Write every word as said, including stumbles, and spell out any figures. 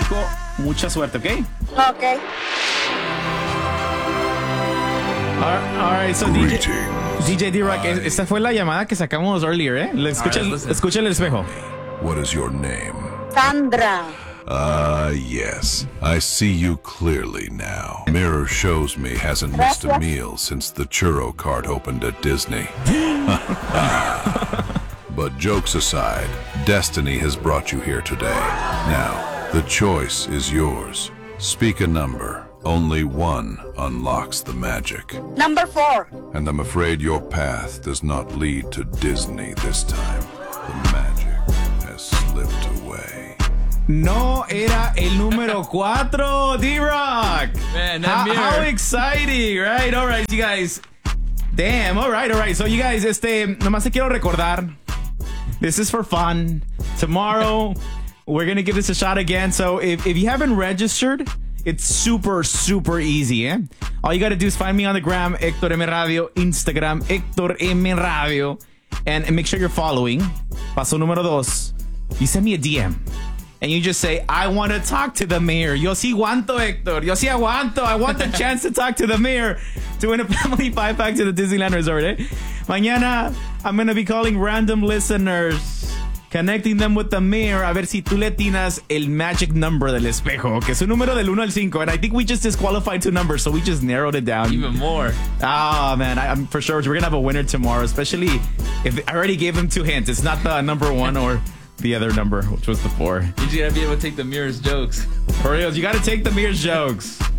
cinco. Mucha suerte, ¿ok? Ok. All right, all right, so D J, D J D-Rock, esta fue la llamada que sacamos earlier, ¿eh? Escucha, right, escucha el espejo. What is your name? Sandra. Ah, uh, yes. I see you clearly now. Mirror shows me hasn't missed a meal since the churro cart opened at Disney. But jokes aside, destiny has brought you here today. Now, the choice is yours. Speak a number. Only one unlocks the magic. Number four. And I'm afraid your path does not lead to Disney this time. The magic has slipped away. No era el número cuatro, D-Rock. Man, how, that mirror. how exciting, right? All right, you guys. Damn, all right, all right. So, you guys, este, nomás te quiero recordar. This is for fun. Tomorrow, we're going to give this a shot again. So, if, if you haven't registered, it's super, super easy, eh? All you got to do is find me on the gram, Hector M Radio, Instagram, Hector M Radio, and, and make sure you're following. Paso número dos. You send me a D M. And you just say, I want to talk to the mayor. Yo sí aguanto, Hector. Yo sí aguanto. I want the chance to talk to the mayor to win a family five pack to the Disneyland Resort. Eh? Mañana, I'm going to be calling random listeners, connecting them with the mayor, a ver si tú le atinas el magic number del espejo, que es un número del uno al cinco. And I think we just disqualified two numbers, so we just narrowed it down. Even more. Ah, oh, man, I, I'm for sure we're going to have a winner tomorrow, especially if I already gave him two hints. It's not the number one or the other number, which was the four. You just gotta be able to take the mirror's jokes. For real, you gotta take the mirror's jokes.